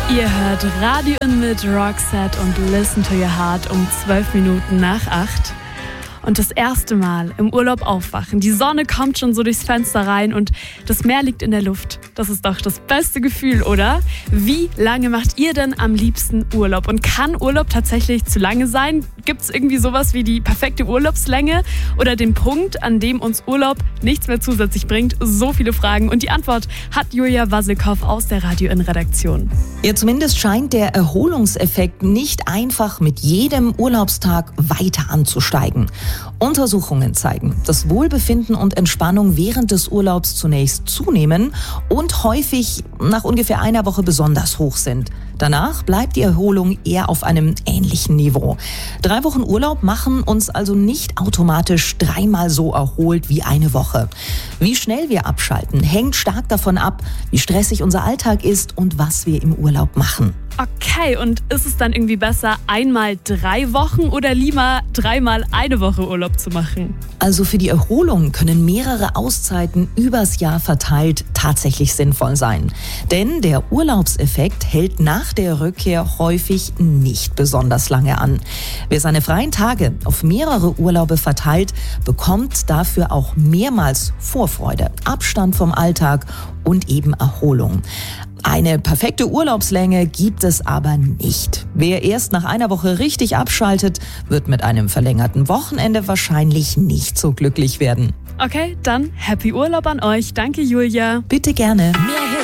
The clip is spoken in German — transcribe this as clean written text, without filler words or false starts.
Ihr hört Radio mit Roxette und Listen to Your Heart um 12 Minuten nach 8. Und das erste Mal im Urlaub aufwachen. Die Sonne kommt schon so durchs Fenster rein und das Meer liegt in der Luft. Das ist doch das beste Gefühl, oder? Wie lange macht ihr denn am liebsten Urlaub? Und kann Urlaub tatsächlich zu lange sein? Gibt es irgendwie sowas wie die perfekte Urlaubslänge oder den Punkt, an dem uns Urlaub nichts mehr zusätzlich bringt? So viele Fragen. Und die Antwort hat Julia Wassilkow aus der Radio in Redaktion. Ja, zumindest scheint der Erholungseffekt nicht einfach mit jedem Urlaubstag weiter anzusteigen. Untersuchungen zeigen, dass Wohlbefinden und Entspannung während des Urlaubs zunächst zunehmen und häufig nach ungefähr einer Woche besonders hoch sind. Danach bleibt die Erholung eher auf einem ähnlichen Niveau. 3 Wochen Urlaub machen uns also nicht automatisch 3-mal so erholt wie eine Woche. Wie schnell wir abschalten, hängt stark davon ab, wie stressig unser Alltag ist und was wir im Urlaub machen. Okay, und ist es dann irgendwie besser, einmal 3 Wochen oder lieber 3-mal eine Woche Urlaub zu machen? Also für die Erholung können mehrere Auszeiten übers Jahr verteilt tatsächlich sinnvoll sein. Denn der Urlaubseffekt hält nach der Rückkehr häufig nicht besonders lange an. Wer seine freien Tage auf mehrere Urlaube verteilt, bekommt dafür auch mehrmals Vorfreude, Abstand vom Alltag und eben Erholung. Eine perfekte Urlaubslänge gibt es aber nicht. Wer erst nach einer Woche richtig abschaltet, wird mit einem verlängerten Wochenende wahrscheinlich nicht so glücklich werden. Okay, dann Happy Urlaub an euch. Danke, Julia. Bitte gerne. Mehr